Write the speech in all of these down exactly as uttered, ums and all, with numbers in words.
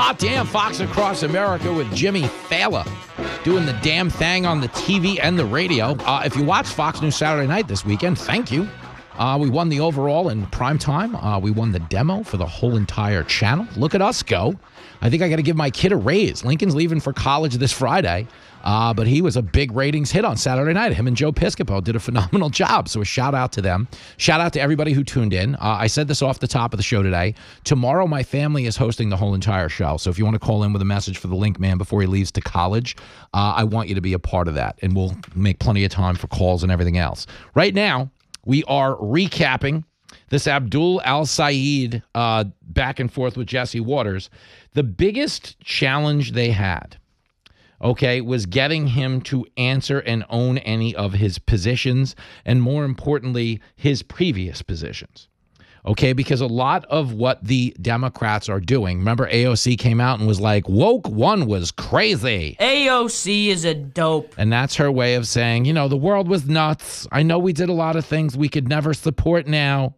Hot damn Fox Across America with Jimmy Fallon doing the damn thing on the T V and the radio. Uh, if you watched Fox News Saturday Night this weekend, thank you. Uh, we won the overall in prime time. Uh, we won the demo for the whole entire channel. Look at us go. I think I got to give my kid a raise. Lincoln's leaving for college this Friday, uh, but he was a big ratings hit on Saturday night. Him and Joe Piscopo did a phenomenal job, so a shout out to them. Shout out to everybody who tuned in. Uh, I said this off the top of the show today. Tomorrow, my family is hosting the whole entire show, so if you want to call in with a message for the Link Man before he leaves to college, uh, I want you to be a part of that, and we'll make plenty of time for calls and everything else. Right now, we are recapping this Abdul Al-Sayed uh, back and forth with Jesse Waters. The biggest challenge they had, okay, was getting him to answer and own any of his positions, and more importantly, his previous positions. Okay, because a lot of what the Democrats are doing, remember A O C came out and was like, woke one was crazy. A O C is a dope. And that's her way of saying, you know, the world was nuts. I know we did a lot of things we could never support now.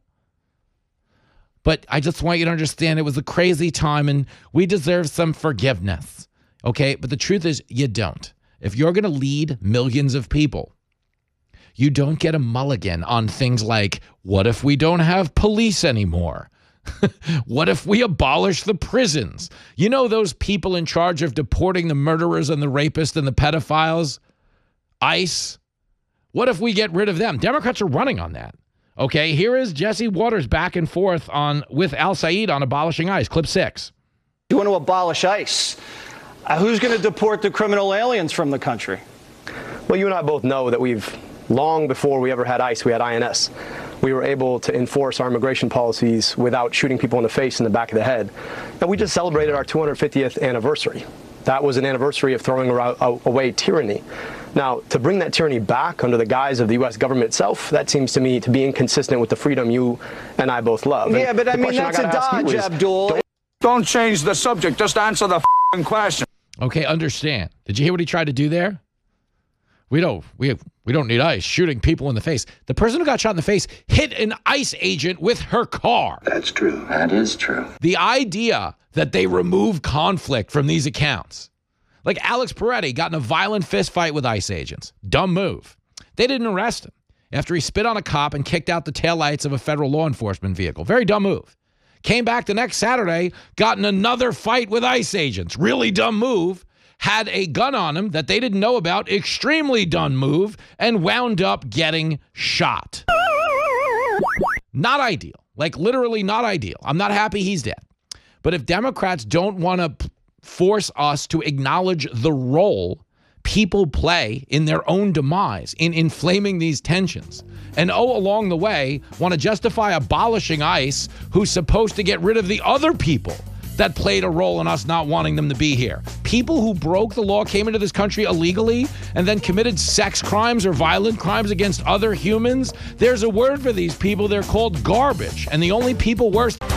But I just want you to understand it was a crazy time and we deserve some forgiveness. Okay, but the truth is you don't. If you're going to lead millions of people, you don't get a mulligan on things like, what if we don't have police anymore? What if we abolish the prisons? You know those people in charge of deporting the murderers and the rapists and the pedophiles? ICE? What if we get rid of them? Democrats are running on that. Okay, here is Jesse Waters back and forth on with Al-Sayed on abolishing ICE. Clip six. You want to abolish ICE? Uh, who's going to deport the criminal aliens from the country? Well, you and I both know that we've, long before we ever had ICE, we had I N S. We were able to enforce our immigration policies without shooting people in the face and the back of the head. And we just celebrated our two hundred fiftieth anniversary. That was an anniversary of throwing away tyranny. Now, to bring that tyranny back under the guise of the U S government itself, that seems to me to be inconsistent with the freedom you and I both love. Yeah, and but I mean, that's I a dodge, is, Abdul. Don't, don't change the subject. Just answer the f***ing question. Okay, understand. Did you hear what he tried to do there? We don't, we, we don't need ICE shooting people in the face. The person who got shot in the face hit an ICE agent with her car. That's true. That is true. The idea that they remove conflict from these accounts. Like Alex Peretti got in a violent fist fight with ICE agents. Dumb move. They didn't arrest him after he spit on a cop and kicked out the taillights of a federal law enforcement vehicle. Very dumb move. Came back the next Saturday, got in another fight with ICE agents. Really dumb move. Had a gun on him that they didn't know about. Extremely dumb move. And wound up getting shot. Not ideal. Like literally not ideal. I'm not happy he's dead. But if Democrats don't want to force us to acknowledge the role people play in their own demise, in inflaming these tensions, and oh, along the way, want to justify abolishing ICE, who's supposed to get rid of the other people that played a role in us not wanting them to be here. People who broke the law, came into this country illegally, and then committed sex crimes or violent crimes against other humans. There's a word for these people. They're called garbage. And the only people worse